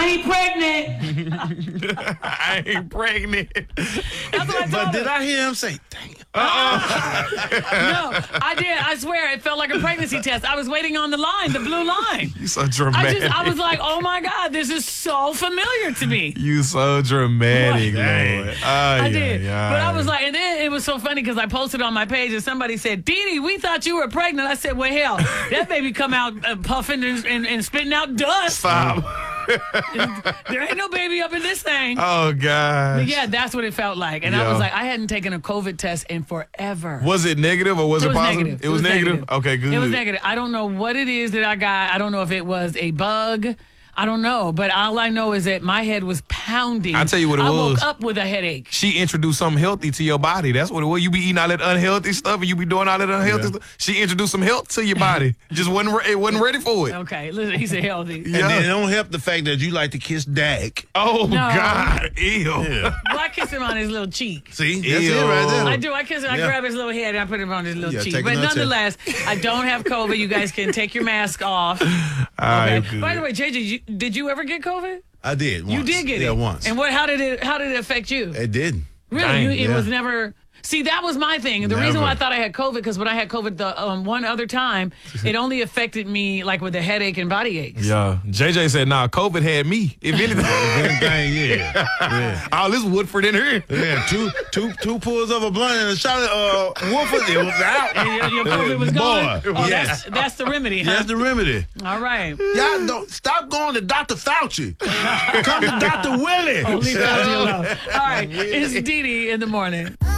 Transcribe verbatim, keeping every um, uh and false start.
I ain't pregnant. I ain't pregnant. That's what I told But did her. I hear him say, dang it? No, I did. I swear, it felt like a pregnancy test. I was waiting on the line, the blue line. You so I dramatic. just, I was like, oh my God, this is so familiar to me. You so dramatic, Dang. Lord. I did. But I was like, and then it was so funny because I posted on my page and somebody said, Dee Dee, we thought you were pregnant. I said, well, hell, that baby come out uh, puffing and, and, and spitting out dust. stop. There ain't no baby up in this thing. Oh, God. But yeah, that's what it felt like. And I Yeah. was like, I hadn't taken a COVID test in forever. Was it negative or was It it, was positive? negative. It was negative? Okay, good. It was negative. I don't know what it is that I got. I don't know if it was a bug. I don't know. But all I know is that my head was pounding. I'll tell you what it I was. woke up with a headache. She introduced something healthy to your body. That's what it was. You be eating all that unhealthy stuff and you be doing all that unhealthy Yeah. stuff. She introduced some health to your body. Just wasn't re- it wasn't ready for it. Okay, listen, he said healthy. Yeah. And then it don't help the fact that you like to kiss Dak. Oh, No. God. Ew. Yeah. Well, I kissed him on his little cheek. See? That's Ew. it right there. I do. I kiss him. I Yeah. grab his little head and I put him on his little Yeah, cheek. take But another nonetheless, I don't have COVID. You guys can take your mask off. All right, Okay? good. By the way, J J, you, did you ever get COVID? I did once. You did get yeah, it. once. And what? How did it? How did it affect you? It did. Really? Dang, You, it yeah. was never. See, that was my thing. The Never. reason why I thought I had COVID, because when I had COVID the um, one other time, it only affected me like with a headache and body aches. Yeah. J J said, nah, COVID had me. If anything. Everything, yeah. yeah. All this Woodford in here. Yeah, two, two, two pulls of a blunt and a shot of uh, Wolford. It was out. And your, your COVID was Boy, gone. Oh, yes. that's, that's the remedy, huh? That's the remedy. All right. Y'all don't stop going to Doctor Fauci. Come to Doctor Willie. Oh, leave Fauci alone. All right. It's Dee Dee in the morning.